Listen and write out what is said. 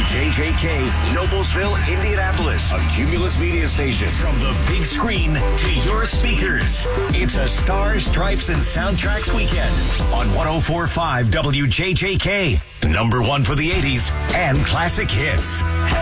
WJJK, Noblesville, Indianapolis, a Cumulus media station. From the big screen to your speakers, it's a Stars, Stripes, and Soundtracks weekend on 104.5 WJJK. Number one for the 80s and classic hits.